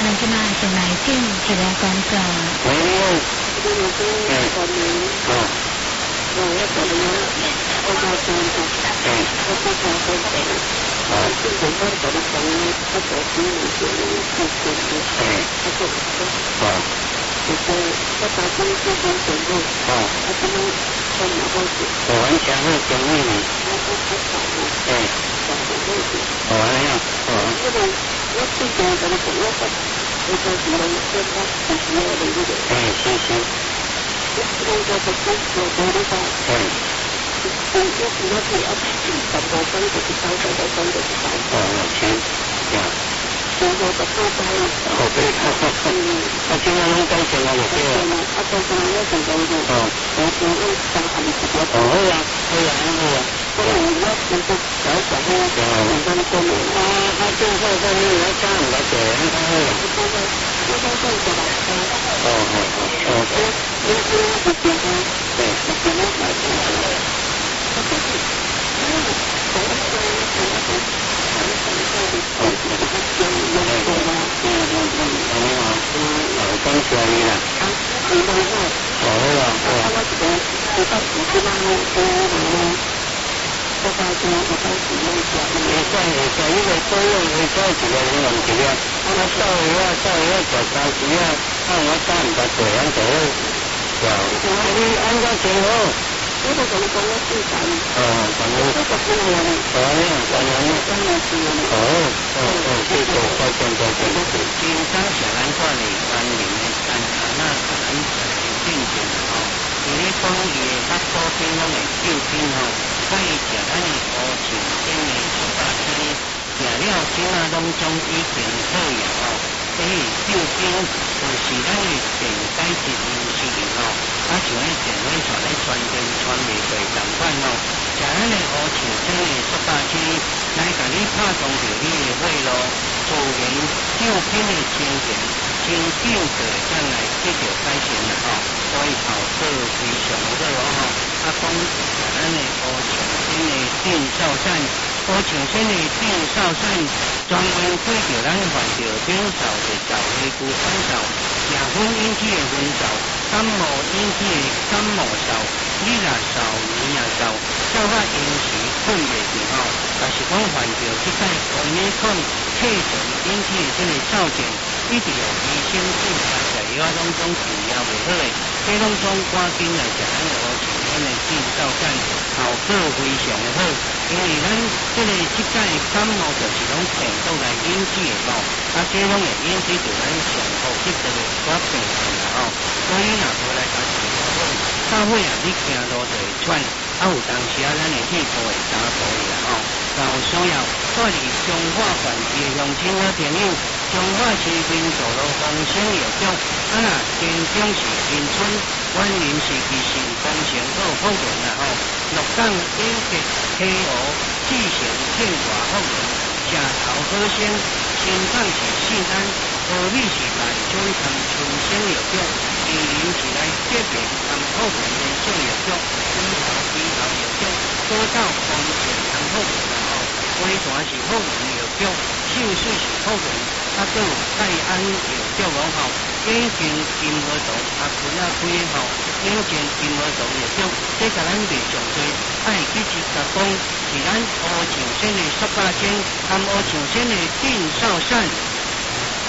咱即马就来进一个工作。 我要做的呢，我做工作，我做工作的，现在我做的工呢，我做经理的，我做的，我做的，就是我打工做工作的，我可能做哪个事？我完全会经历你。我做的，做的位置。哎呀，因为我之前在那个我做什么呢？做他不需要的那个。是。我做的工作多的话，我主要是要10多分就是3个多分就是3个。钱，然后就4包。对。我今天拢交钱我就对了。我交钱我成功的。我先我3项是比较多。好啊。我就是小小的，很多公民最后后面我加很多钱，我都做过来。因为是简单，对，是简单来说，我就是因为从刚学的啦，刚学的，我发现我开始用讲，也算，因为多用会多几个人用几个，我稍微做30啊，我差唔多这样做，你按照前后，我都跟你讲我最烦，我这个不能用，这个再见，经常小兰管理管理的山那可能进行因为讲伊较多边拢会救兵所以食咱的乌树鲜的苏打青，食了今仔拢总已经好药所以救兵就是咱的电解质饮食像迄电话线咧传电传袂过同款食咱的乌树鲜的苏打青，来甲你拍动着你的血路，自然救兵的精神，真正就将来得到改善所以效果非常好讲咱的乌树鲜的定少产，乌树鲜的定少产专门对着咱患着扁桃的燥气骨反燥，夜昏引起的昏燥，感冒引起的感冒燥，你若燥你也燥，照甲饮食困袂着但是讲患着即个欧米克气喘引起的这个燥症，一定要医生检查下药拢总治疗袂好的，这拢总赶紧来食咱的乌树鲜的定少产，效果非常的好。因为咱这个即个感冒就是拢病毒来引起的这拢会引起着咱上呼吸道的一寡病症所以若无来甲治疗好，到尾你行路就会喘，有当时咱的肺部会打破去有需要带入中华县市的乡亲好朋友，中华市民道路风声药局田中市民村关林市其实工程好福轮鹿港永吉溪湖志成片外福轮车头好生新港市信安和美市内村和春生药局宜林市内结平和福轮的种药局医疗药局高到风险和福轮花坛是福轮药局秀水是福轮还有泰安药局眼镜金河道开眼镜金河道药局这甲咱袂上多爱去直甲讲是咱乌树鲜的苏打青和乌树鲜的定少产